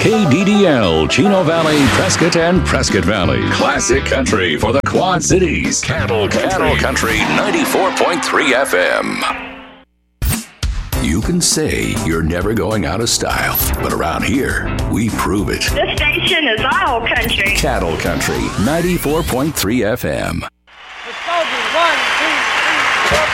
KDDL, Chino Valley, Prescott, and Prescott Valley. Classic country for the Quad Cities. Cattle Country 94.3 FM. You can say you're never going out of style, but around here, we prove it. This station is all country. Cattle Country 94.3 FM.